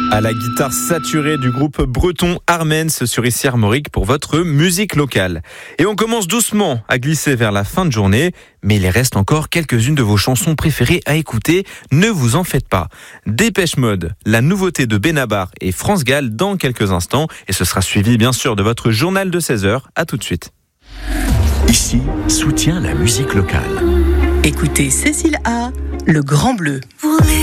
À la guitare saturée du groupe breton Armens sur ici Armorique pour votre musique locale. Et on commence doucement à glisser vers la fin de journée, mais il reste encore quelques-unes de vos chansons préférées à écouter, ne vous en faites pas. Dépêche Mode, la nouveauté de Benabar et France Gall dans quelques instants, et ce sera suivi bien sûr de votre journal de 16h. À tout de suite. Ici, soutient la musique locale. Écoutez Cécile A, Le Grand Bleu.